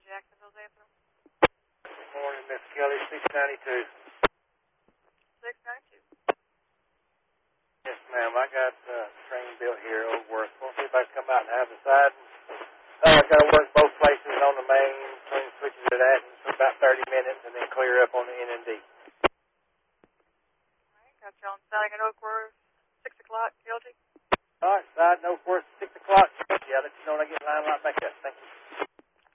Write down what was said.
Jacksonville, Zephyr. Good morning, Miss Kelly, 692. 692. Yes, ma'am. I got train built here, Old Worth. We'll see if I can come out and have a side. I got to work both places on the main, swing switches to that for about 30 minutes, and then clear up on the NND. All right, got you on siding at Oakworth, 6 o'clock, guilty. All right, side and Oakworth, 6 o'clock. Yeah, I'll let you know when I get lined right back up. Thank you.